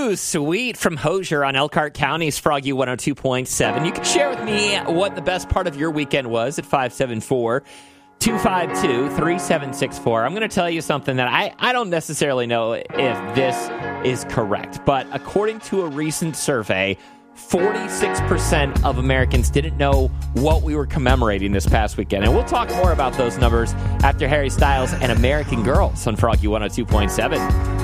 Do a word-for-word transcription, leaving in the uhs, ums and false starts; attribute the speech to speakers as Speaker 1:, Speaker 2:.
Speaker 1: Ooh, sweet, from Hosier on Elkhart County's Froggy one oh two point seven. You can share with me what the best part of your weekend was at five seven four, two five two, three seven six four. I'm going to tell you something that I, I don't necessarily know if this is correct, but according to a recent survey, forty-six percent of Americans didn't know what we were commemorating this past weekend. And we'll talk more about those numbers after Harry Styles and American Girls on Froggy one oh two point seven.